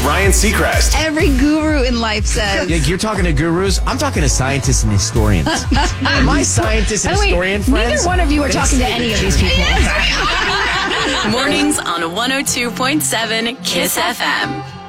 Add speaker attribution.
Speaker 1: Ryan Seacrest.
Speaker 2: Every guru in life says.
Speaker 3: Yeah, you're talking to gurus. I'm talking to scientists and historians. My scientists and historian friends.
Speaker 4: Neither one of you are talking to any of these people.
Speaker 5: Mornings on 102.7 KISS FM.